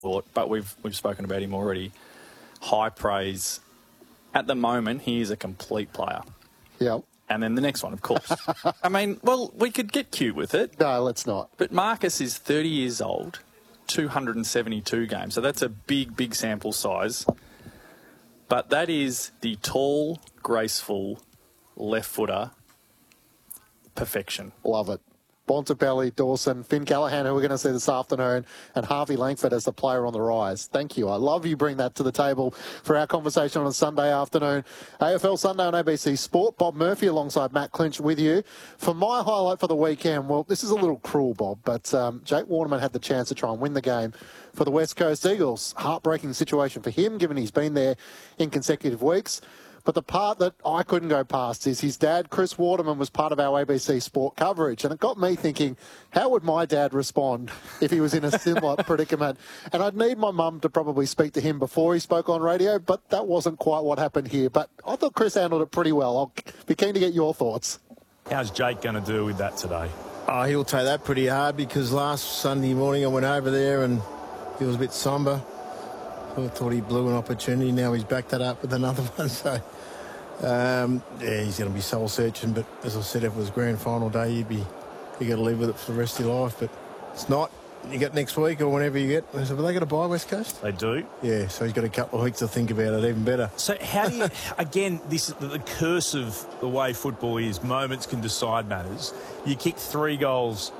but we've spoken about him already. High praise. At the moment, he is a complete player. Yeah. And then the next one, of course. I mean, well, we could get cute with it. No, let's not. But Marcus is 30 years old, 272 games. So that's a big, big sample size. But that is the tall, graceful left footer perfection. Love it. Bontempelli, Dawson, Finn Callaghan, who we're going to see this afternoon, and Harvey Langford as the player on the rise. Thank you. I love you bring that to the table for our conversation on a Sunday afternoon. AFL Sunday on ABC Sport. Bob Murphy alongside Matt Clinch with you. For my highlight for the weekend, well, this is a little cruel, Bob, but Jake Waterman had the chance to try and win the game for the West Coast Eagles. Heartbreaking situation for him, given he's been there in consecutive weeks. But the part that I couldn't go past is his dad, Chris Waterman, was part of our ABC Sport coverage. And it got me thinking, how would my dad respond if he was in a similar predicament? And I'd need my mum to probably speak to him before he spoke on radio, but that wasn't quite what happened here. But I thought Chris handled it pretty well. I'll be keen to get your thoughts. How's Jake going to do with that today? Oh, he'll take that pretty hard because last Sunday morning I went over there and he was a bit sombre. I thought he blew an opportunity. Now he's backed that up with another one. So, yeah, he's going to be soul-searching. But as I said, if it was grand final day, you got to live with it for the rest of your life. But it's not. You get next week or whenever you get. Have they got a bye, West Coast? They do. Yeah, so he's got a couple of weeks to think about it, even better. So how do you, again, this is the curse of the way football is, moments can decide matters. You kick 3 goals,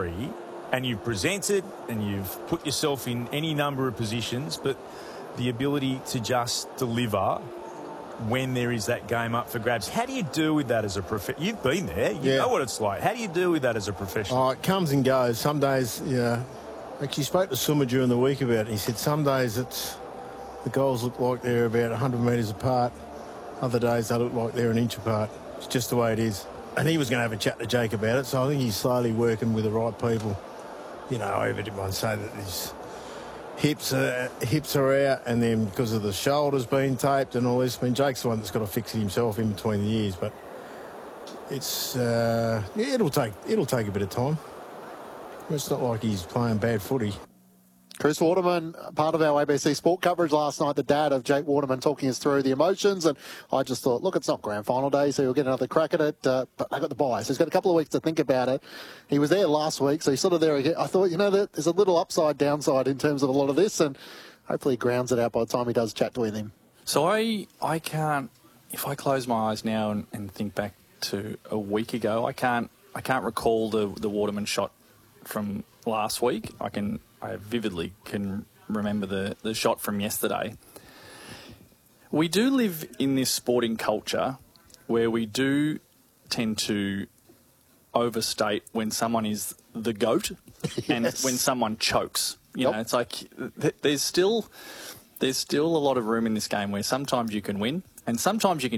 and you've presented and you've put yourself in any number of positions, but the ability to just deliver when there is that game up for grabs. How do you deal with that as a professional? You've been there. You know what it's like. How do you deal with that as a professional? Oh, it comes and goes. Some days, actually spoke to Summer during the week about it. He said some days the goals look like they're about 100 metres apart. Other days they look like they're an inch apart. It's just the way it is. And he was going to have a chat to Jake about it, so I think he's slowly working with the right people. Everyone say that his hips are out, and then because of the shoulders being taped and all this. I mean, Jake's the one that's got to fix it himself in between the years, but it's it'll take a bit of time. It's not like he's playing bad footy. Chris Waterman, part of our ABC Sport coverage last night, the dad of Jake Waterman, talking us through the emotions. And I just thought, look, it's not grand final day, so he'll get another crack at it. But they got the bye, so he's got a couple of weeks to think about it. He was there last week, so he's sort of there again. I thought, there's a little upside, downside in terms of a lot of this, and hopefully he grounds it out by the time he does chat with him. So I can't, if I close my eyes now and think back to a week ago, I can't recall the Waterman shot from last week. I vividly can remember the shot from yesterday. We do live in this sporting culture where we do tend to overstate when someone is the GOAT and when someone chokes. You know, it's like there's still a lot of room in this game where sometimes you can win and sometimes you can